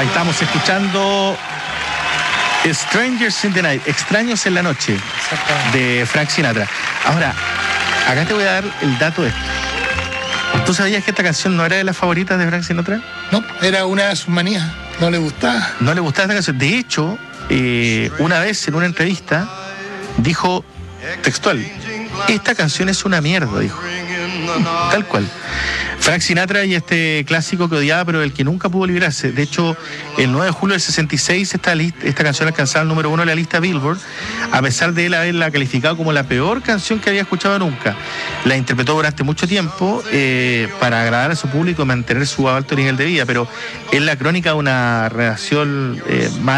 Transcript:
Ahí estamos escuchando Strangers in the Night, Extraños en la Noche, de Frank Sinatra. Ahora, acá te voy a dar el dato de esto. ¿Tú sabías que esta canción no era de las favoritas de Frank Sinatra? No, era una de sus manías. No le gustaba. No le gustaba esta canción. De hecho, una vez en una entrevista dijo textual: esta canción es una mierda, dijo. Tal cual. Frank Sinatra y este clásico que odiaba, pero del que nunca pudo librarse. De hecho, el 9 de julio del 66 esta canción alcanzaba el número 1 de la lista Billboard, a pesar de él haberla calificado como la peor canción que había escuchado nunca. La interpretó durante mucho tiempo para agradar a su público y mantener su alto nivel de vida, pero es la crónica de una relación